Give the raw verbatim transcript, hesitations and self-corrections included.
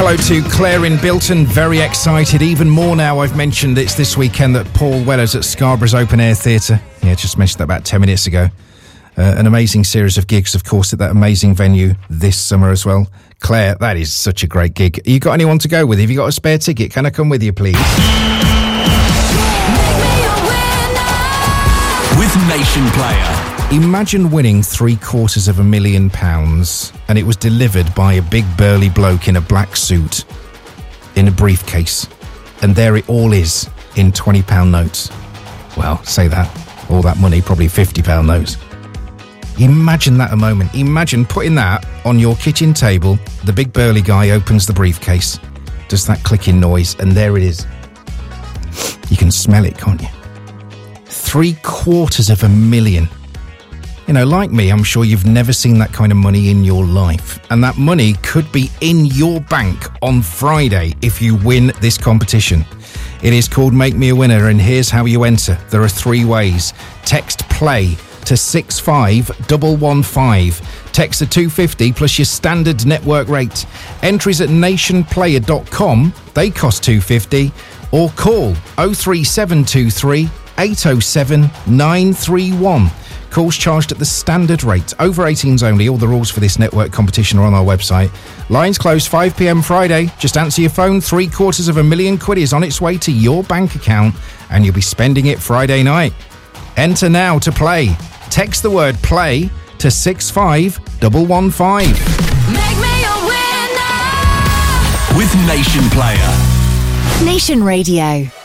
hello to Claire in Bilton. Very excited. Even more now I've mentioned it's this weekend that Paul Weller's at Scarborough's Open Air Theatre. Yeah, just mentioned that about ten minutes ago. Uh, an amazing series of gigs, of course, at that amazing venue this summer as well. Claire, that is such a great gig. You got anyone to go with? Have you got a spare ticket? Can I come with you, please? With Nation Player. Imagine winning three quarters of a million pounds and it was delivered by a big burly bloke in a black suit in a briefcase, and there it all is in twenty pound notes. Well, say that, all that money, probably fifty pound notes. Imagine that a moment. Imagine putting that on your kitchen table. The big burly guy opens the briefcase, does that clicking noise, and there it is. You can smell it, can't you? Three quarters of a million. You know, like me, I'm sure you've never seen that kind of money in your life. And that money could be in your bank on Friday if you win this competition. It is called Make Me a Winner, and here's how you enter. There are three ways. Text PLAY to six five one one five. Text the two fifty plus your standard network rate. Entries at nation player dot com. They cost two fifty. Or call oh three seven two three eight oh seven nine three one. Calls charged at the standard rate. Over eighteens only. All the rules for this network competition are on our website. Lines close five p.m. Friday. Just answer your phone. Three quarters of a million quid is on its way to your bank account, and you'll be spending it Friday night. Enter now to play. Text the word PLAY to six five one one five. Make me a winner with Nation Player. Nation Radio.